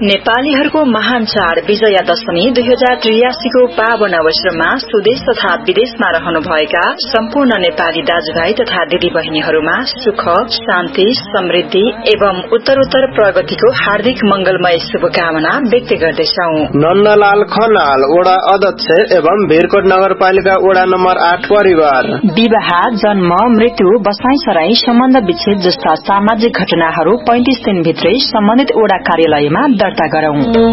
नेपालीहरूको महान चाड विजया दशमी 2083 को पावन अवसरमा स्वदेश तथा विदेशमा रहनुभएका सम्पूर्ण नेपाली दाजुभाइ तथा दिदीबहिनीहरूमा सुख शान्ति समृद्धि एवं उत्तरोत्तर प्रगतिको हार्दिक मंगलमय शुभकामना व्यक्त गर्दछौं। नन्दलाल खनाल वडा अध्यक्ष एवं भिरकोट नगरपालिका वडा नम्बर 8 परिवार। विवाह जन्म मृत्यु बसाई सराई सम्बन्ध विच्छेद जस्ता सामाजिक घटनाहरू 35 दिनभित्रै सम्बन्धित वडा कार्यालयमा दर्ता गरौं।